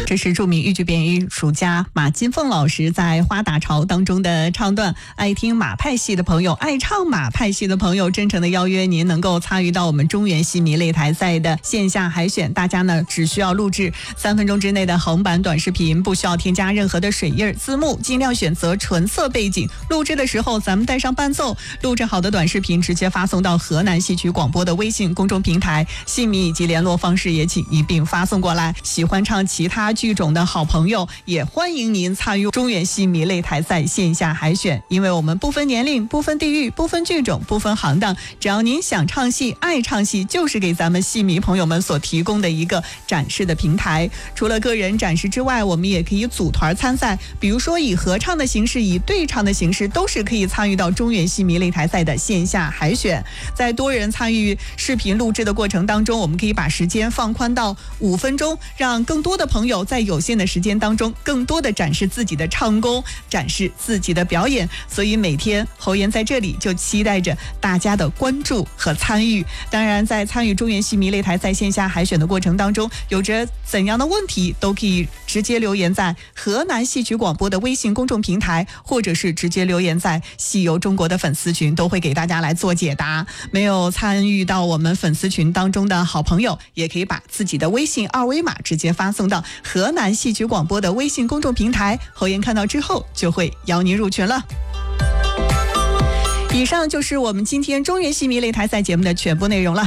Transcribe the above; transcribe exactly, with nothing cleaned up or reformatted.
这是著名豫剧表演艺术家马金凤老师在《花打潮》当中的唱段。爱听马派戏的朋友，爱唱马派戏的朋友，真诚的邀约您能够参与到我们中原戏迷擂台赛的线下海选。大家呢只需要录制三分钟之内的横版短视频，不需要添加任何的水印字幕，尽量选择纯色背景。录制的时候咱们带上伴奏，录制好的短视频直接发送到河南戏曲广播的微信公众平台，戏迷以及联络方式也请一并发送过来。喜欢唱其他剧种的好朋友，也欢迎您参与中原戏迷擂台赛线下海选，因为我们不分年龄、不分地域、不分剧种、不分行当，只要您想唱戏、爱唱戏，就是给咱们戏迷朋友们所提供的一个展示的平台。除了个人展示之外，我们也可以组团参赛，比如说以合唱的形式、以对唱的形式，都是可以参与到中原戏迷擂台赛的线下海选。在多人参与视频录制的过程当中，我们可以把时间放宽到五分钟，让更多的朋友在有限的时间当中更多的展示自己的唱功，展示自己的表演。所以每天侯岩在这里就期待着大家的关注和参与。当然在参与中原戏迷擂台赛线下海选的过程当中，有着怎样的问题都可以直接留言在河南戏曲广播的微信公众平台，或者是直接留言在戏游中国的粉丝群，都会给大家来做解答。没有参与到我们粉丝群当中的好朋友，也可以把自己的微信二维码直接发送到河南戏曲广播的微信公众平台，侯岩看到之后就会邀您入群了。以上就是我们今天中原戏迷擂台赛节目的全部内容了。